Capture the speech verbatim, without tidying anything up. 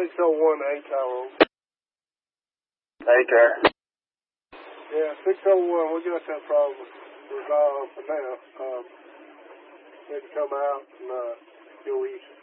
six oh one eight Tyrone. Hey, Car. Yeah, six oh one, we got that problem resolved for now. Um, they can come out and uh, go east.